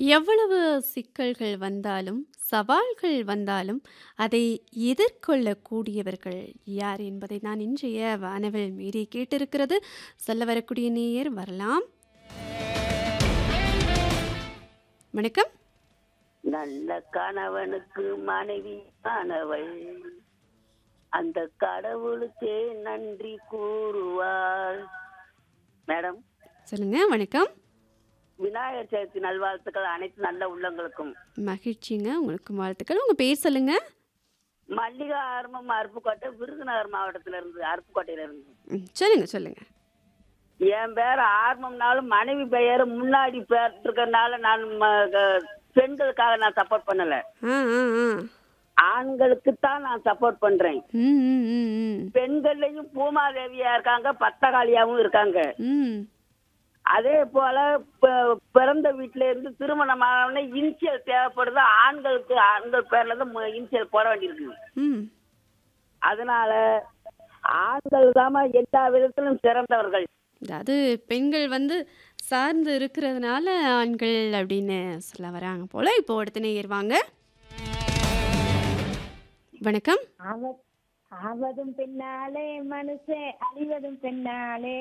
எவ்வளவு சிக்கல்கள் வந்தாலும், சவால்கள் வந்தாலும், அதை எதிர்கொள்ளக்கூடியவர்கள் யார் என்பதை தான் இன்றைய வானவில் மீறி கேட்டிருக்கிறது. சொல்ல வரக்கூடிய நேயர் வரலாம். வணக்கம். நல்ல கணவனுக்கு மனைவி ஆனவள் அந்த கடவுளுக்கே நன்றி கூறுவாள். மேடம், சொல்லுங்க. வணக்கம். விநாயகர் சதுர்த்தி நல்வாழ்த்துக்கள் அனைத்து நல்ல உள்ளங்களுக்கும். மகிழ்ச்சிங்க. உங்களுக்கு வாழ்த்துக்கள். உங்க பேர் சொல்லுங்க. மல்லிகா ஆர்மம் அருப்புக்கோட்டை, விருதுநகர் மாவட்டத்தில இருந்து, அருப்புக்கோட்டையில இருந்து. சொல்லுங்க, சொல்லுங்க. என் பேர் ஆர்மம்னாலும் மனைவி பெயர் முன்னாடி பேர் இருக்கறனால நான் பெண்களுக்காக நான் சப்போர்ட் பண்ணல. ஆ, ஆ, ஆ. ஆண்களுக்கு தான் நான் சப்போர்ட் பண்றேன். ம், ம், ம், ம். பெண்கள்லயும் பூமாதேவியா இருக்காங்க, பத்தகாளியாவும் இருக்காங்க. ம். அதே போல பிறந்த வீட்டுல இருந்து திருமணமான இனிஷியல் தேவைப்படுது. ஆண்களுக்கு ஆண்கள் பேர்ல தான் இனிஷியல் போட வேண்டியிருக்கு. ம். அதனால ஆண்கள் தான் எல்லா விதத்திலும் சிறந்தவர்கள். அதாவது பெண்கள் சார்ந்து இருக்கிறதுனால ஆண்கள் அப்படின்னு சொல்ல வராங்க போல. இப்போ அடுத்த நேயர் வாங்க. வணக்கம். ஆவதும் பின்னாலே மனுஷே, அழிவதும் பின்னாலே,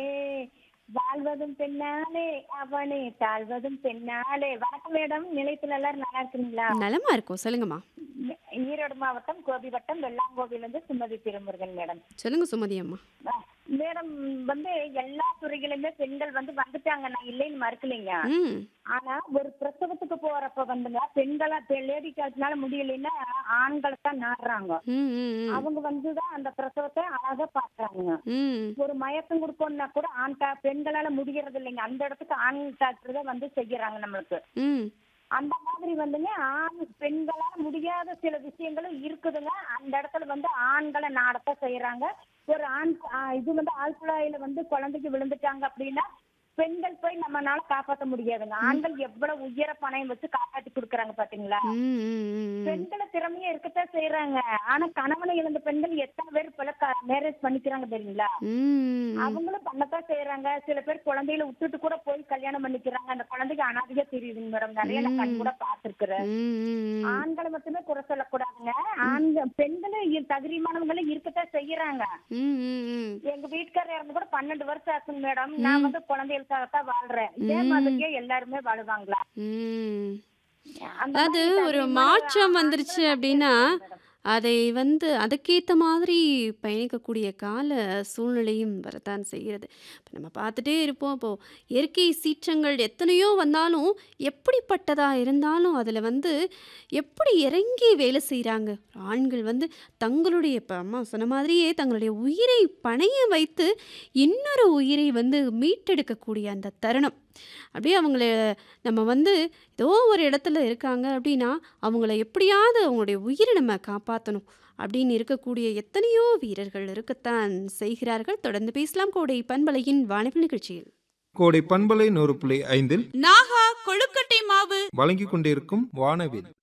வாழ்வதும் பின்னாலே, அவனே தாழ்வதும் பின்னாலே. வணக்கம் மேடம், நிலையத்தில் எல்லாரும் நல்லா இருக்குங்களா? நலமா இருக்கும். சொல்லுங்கம்மா. ஈரோடு மாவட்டம் கோபி வட்டம் வெள்ளாங்கோவிலிருந்து சுமதி திருமுருகன் மேடம். சொல்லுங்க சுமதி அம்மா. மேடம் எல்லா துறைகளிலுமே பெண்கள் வந்துட்டாங்க, நான் இல்லைன்னு மறுக்கலைங்க. ம். ஆனா ஒரு பிரசவத்துக்கு போறப்ப பெண்களா லேடி காலத்தினால முடியலைன்னா ஆண்களை தான் நாடுறாங்க. ம், ம், ம். அவங்க தான் அந்த பிரசவத்தை அழகா பாக்குறாங்க. ம். ஒரு மயக்கம் கொடுக்கணும்னா கூட பெண்களால முடியறது இல்லைங்க. அந்த இடத்துக்கு ஆண் டாக்டர் தான் செய்யறாங்க நம்மளுக்கு. ம். அந்த மாதிரி பெண்களால முடியாத சில விஷயங்களும் இருக்குதுங்க. அந்த இடத்துல ஆண்களை நாடத்தான் செய்யறாங்க. ஒரு ஆண் ஆழ்குழாயில குழந்தைக்கு விழுந்துட்டாங்க அப்படின்னா பெண்கள் போய் நம்மளால காப்பாற்ற முடியாதுங்க. ஆண்கள் எவ்வளவு உயர பணம் வச்சு காப்பாத்தி கொடுக்கறாங்க பாத்தீங்களா? ம், ம், ம். பெண்களை திறமையா இருக்கத்தான் செய்யறாங்க. ஆனா கணவனை இழந்த பெண்கள் எத்தனை பேர் இப்ப மேரேஜ் பண்ணிக்கிறாங்க தெரியுங்களா? ம். அவங்களும் பண்ணத்தான் செய்யறாங்க. சில பேர் குழந்தைகளை விட்டுட்டு கூட போய் கல்யாணம் பண்ணிக்கிறாங்க. அந்த குழந்தைக்கு அனாதையா தெரியுதுங்க மேடம். நிறைய நான் கண் கூட பாத்துருக்கிறேன். ம். ஆண்களை மட்டுமே குறை சொல்லக்கூடாதுங்க. பெண்களும் தகுதிமானவங்களும் இருக்கத்தான் செய்யறாங்க. ம், ம், ம். எங்க வீட்டுக்காரர் இறந்து கூட 12 வருஷம் ஆச்சுங்க மேடம். நான் குழந்தைகளுக்காகத்தான் வாழ்றேன். இதே மாதிரியே எல்லாருமே வாழுவாங்களா? ம். அந்த அதாவது மாதிரி ஒரு தகுதிமான மாற்றம் வந்துருச்சு ஆண்களும் அப்படின்னா, நிறைய இருக்காங்க மேடம். அதை அதுக்கேத்த மாதிரி பயணிக்கக்கூடிய கால சூழ்நிலையும் வரத்தான் செய்கிறது. இப்ப நம்ம பார்த்துட்டே இருப்போம். இப்போ இயற்கை சீற்றங்கள் எத்தனையோ வந்தாலும், எப்படிப்பட்டதா இருந்தாலும் அதில எப்படி இறங்கி வேலை செய்றாங்க. ஆண்கள் தங்களுடைய இப்ப அம்மா சொன்ன மாதிரியே தங்களுடைய உயிரை பணய வைத்து, இன்னொரு உயிரை மீட்டெடுக்கக்கூடிய அந்த தருணம். அப்படியே அவங்கள நம்ம ஏதோ ஒரு இடத்துல இருக்காங்க அப்படின்னா, அவங்கள எப்படியாவது அவங்களுடைய உயிரை நம்ம காப்பாத்தணும் அப்படின்னு இருக்கக்கூடிய எத்தனையோ வீரர்கள் இருக்கத்தான் செய்கிறார்கள். தொடர்ந்து பேசலாம் கோடை பண்பலையின் வானவில் நிகழ்ச்சியில். கோடை பண்பலை 100.5 நாகா கொழுக்கட்டை மாவு வழங்கிக் கொண்டிருக்கும் வானவில்.